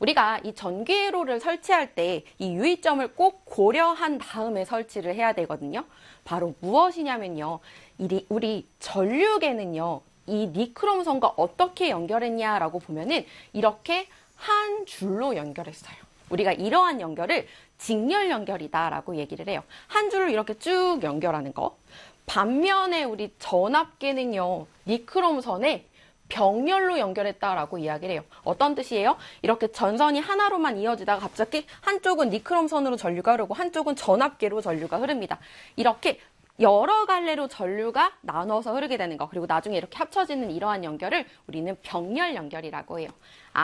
우리가 이 전기회로를 설치할 때 이 유의점을 꼭 고려한 다음에 설치를 해야 되거든요. 바로 무엇이냐면요. 우리 전류계는요. 이 니크롬선과 어떻게 연결했냐라고 보면은 이렇게 한 줄로 연결했어요. 우리가 이러한 연결을 직렬 연결이다라고 얘기를 해요. 한 줄로 이렇게 쭉 연결하는 거. 반면에 우리 전압계는요. 니크롬선에 병렬로 연결했다라고 이야기를 해요. 어떤 뜻이에요? 이렇게 전선이 하나로만 이어지다가 갑자기 한쪽은 니크롬선으로 전류가 흐르고 한쪽은 전압계로 전류가 흐릅니다. 이렇게 여러 갈래로 전류가 나눠서 흐르게 되는 거, 그리고 나중에 이렇게 합쳐지는 이러한 연결을 우리는 병렬 연결이라고 해요.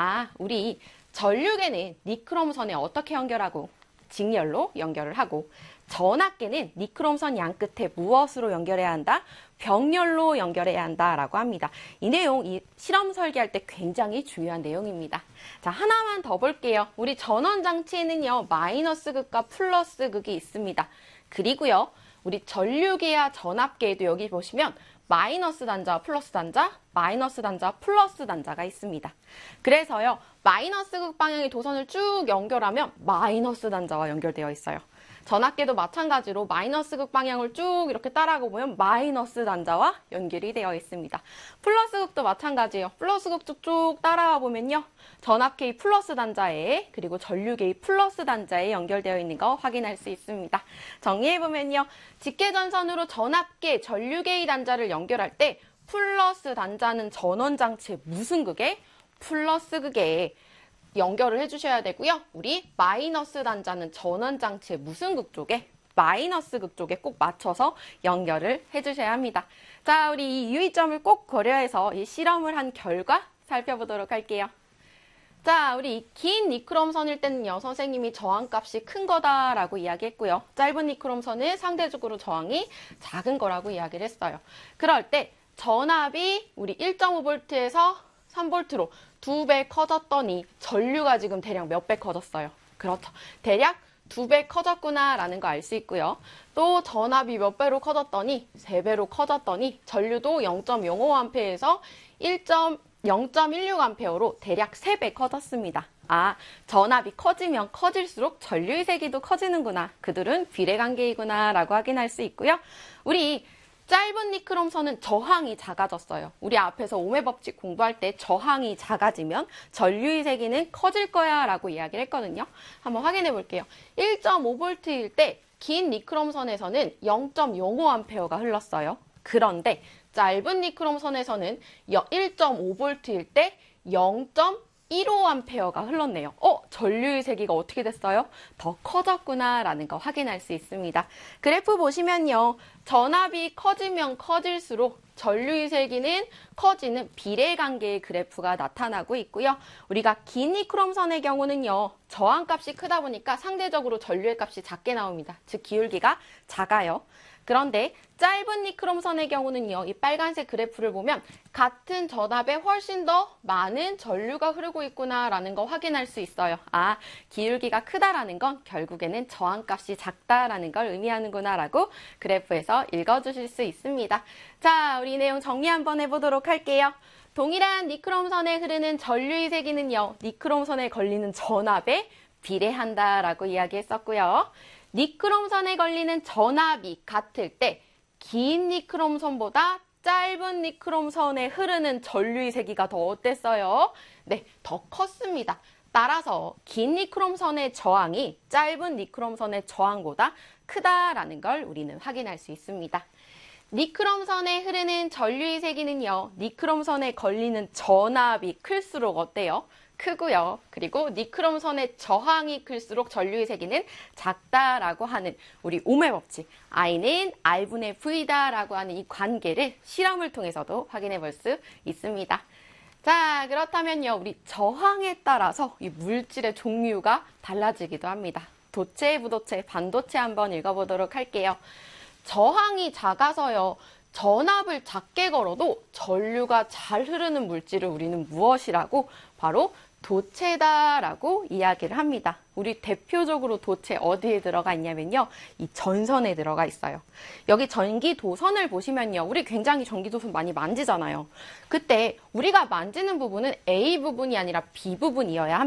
우리 전류계는 니크롬선에 어떻게 연결하고 직렬로 연결을 하고, 전압계는 니크롬선 양 끝에 무엇으로 연결해야 한다? 병렬로 연결해야 한다라고 합니다. 이 내용, 이 실험 설계할 때 굉장히 중요한 내용입니다. 자, 하나만 더 볼게요. 우리 전원장치에는요, 마이너스 극과 플러스 극이 있습니다. 그리고요, 우리 전류계와 전압계에도 여기 보시면 마이너스 단자와 플러스 단자, 마이너스 단자와 플러스 단자가 있습니다. 그래서요, 마이너스 극 방향의 도선을 쭉 연결하면 마이너스 단자와 연결되어 있어요. 전압계도 마찬가지로 마이너스 극 방향을 쭉 이렇게 따라가 보면 마이너스 단자와 연결이 되어 있습니다. 플러스 극도 마찬가지예요. 플러스 극 쭉쭉 따라가 보면요. 전압계의 플러스 단자에, 그리고 전류계의 플러스 단자에 연결되어 있는 거 확인할 수 있습니다. 정리해보면요. 직계전선으로 전압계, 전류계의 단자를 연결할 때 플러스 단자는 전원장치의 무슨 극에? 플러스 극에 연결을 해주셔야 되고요. 우리 마이너스 단자는 전원장치의 무슨 극 쪽에? 마이너스 극 쪽에 꼭 맞춰서 연결을 해주셔야 합니다. 자, 우리 이 유의점을 꼭 고려해서 이 실험을 한 결과 살펴보도록 할게요. 자, 우리 긴 니크롬선일 때는요, 선생님이 저항값이 큰 거다라고 이야기했고요. 짧은 니크롬선은 상대적으로 저항이 작은 거라고 이야기를 했어요. 그럴 때 전압이 우리 1.5V에서 3V로 2배 커졌더니 전류가 지금 대략 몇 배 커졌어요? 그렇죠. 대략 2배 커졌구나라는 거 알 수 있고요. 또 전압이 몇 배로 커졌더니 3배로 커졌더니 전류도 0.05A에서 0.16A로 대략 3배 커졌습니다. 전압이 커지면 커질수록 전류의 세기도 커지는구나. 그들은 비례관계이구나 라고 확인할 수 있고요. 우리 짧은 니크롬선은 저항이 작아졌어요. 우리 앞에서 오음의 법칙 공부할 때 저항이 작아지면 전류의 세기는 커질 거야 라고 이야기를 했거든요. 한번 확인해 볼게요. 1.5V일 때 긴 니크롬선에서는 0.05A가 흘렀어요. 그런데 짧은 니크롬선에서는 1.5V일 때 0.15A가 흘렀네요. 전류의 세기가 어떻게 됐어요? 더 커졌구나 라는 거 확인할 수 있습니다. 그래프 보시면요. 전압이 커지면 커질수록 전류의 세기는 커지는 비례관계의 그래프가 나타나고 있고요. 우리가 긴 니크롬선의 경우는요. 저항값이 크다 보니까 상대적으로 전류의 값이 작게 나옵니다. 즉 기울기가 작아요. 그런데 짧은 니크롬선의 경우는요. 이 빨간색 그래프를 보면 같은 전압에 훨씬 더 많은 전류가 흐르고 있구나라는 거 확인할 수 있어요. 기울기가 크다라는 건 결국에는 저항값이 작다라는 걸 의미하는구나라고 그래프에서 읽어주실 수 있습니다. 자, 우리 내용 정리 한번 해보도록 할게요. 동일한 니크롬선에 흐르는 전류의 세기는요. 니크롬선에 걸리는 전압에 비례한다라고 이야기했었고요. 니크롬선에 걸리는 전압이 같을 때 긴 니크롬선보다 짧은 니크롬선에 흐르는 전류의 세기가 더 어땠어요? 네, 더 컸습니다. 따라서 긴 니크롬선의 저항이 짧은 니크롬선의 저항보다 크다라는 걸 우리는 확인할 수 있습니다. 니크롬선에 흐르는 전류의 세기는요. 니크롬선에 걸리는 전압이 클수록 어때요? 크고요. 그리고 니크롬선의 저항이 클수록 전류의 세기는 작다라고 하는 우리 오음의 법칙 I는 R분의 V다라고 하는 이 관계를 실험을 통해서도 확인해 볼 수 있습니다. 자, 그렇다면요. 우리 저항에 따라서 이 물질의 종류가 달라지기도 합니다. 도체, 부도체, 반도체 한번 읽어보도록 할게요. 저항이 작아서요. 전압을 작게 걸어도 전류가 잘 흐르는 물질을 우리는 무엇이라고? 바로 도체다라고 이야기를 합니다. 우리 대표적으로 도체 어디에 들어가 있냐면요. 이 전선에 들어가 있어요. 여기 전기도선을 보시면요. 우리 굉장히 전기도선 많이 만지잖아요. 그때 우리가 만지는 부분은 A 부분이 아니라 B 부분이어야 합니다.